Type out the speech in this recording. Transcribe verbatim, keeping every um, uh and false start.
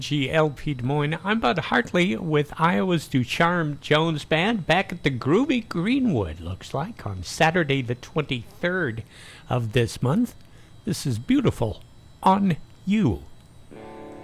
G L P Des Moines. I'm Bud Hartley with Iowa's Ducharme Jones Band back at the Groovy Greenwood, looks like, on Saturday the twenty-third of this month. This is Beautiful on You.